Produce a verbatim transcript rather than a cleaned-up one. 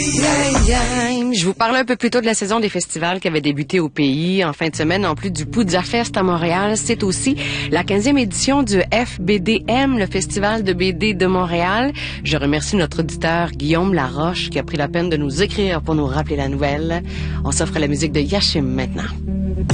Je vous parlais un peu plus tôt de la saison des festivals qui avait débuté au pays en fin de semaine. En plus du Poudja Fest à Montréal, c'est aussi la quinzième édition du F B D M, le Festival de B D de Montréal. Je remercie notre auditeur Guillaume Laroche qui a pris la peine de nous écrire pour nous rappeler la nouvelle. On s'offre la musique de Yashim maintenant.